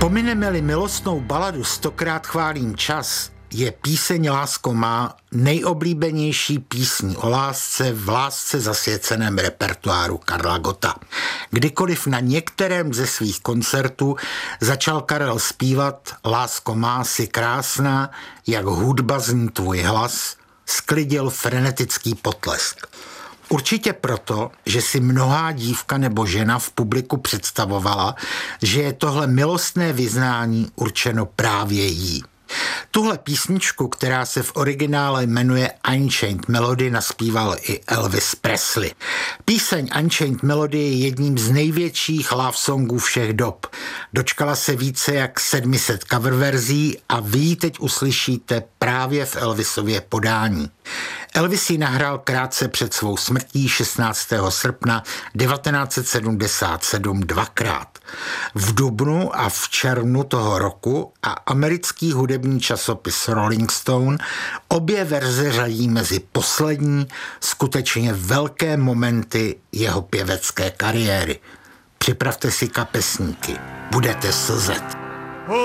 Pomineme-li milostnou baladu Stokrát chválím čas, je píseň Lásko má nejoblíbenější písní o lásce v lásce zasvěceném repertoáru Karla Gotta. Kdykoliv na některém ze svých koncertů začal Karel zpívat Lásko má, si krásná, jak hudba zní tvůj hlas, sklidil frenetický potlesk. Určitě proto, že si mnohá dívka nebo žena v publiku představovala, že je tohle milostné vyznání určeno právě jí. Tuhle písničku, která se v originále jmenuje Unchained Melody, naspíval i Elvis Presley. Píseň Unchained Melody je jedním z největších love songů všech dob. Dočkala se více jak 700 cover verzí a vy ji teď uslyšíte právě v Elvisově podání. Elvis ji nahrál krátce před svou smrtí 16. srpna 1977 dvakrát. V dubnu a v červnu toho roku a americký hudební časopis Rolling Stone obě verze řadí mezi poslední, skutečně velké momenty jeho pěvecké kariéry. Připravte si kapesníky, budete slzet.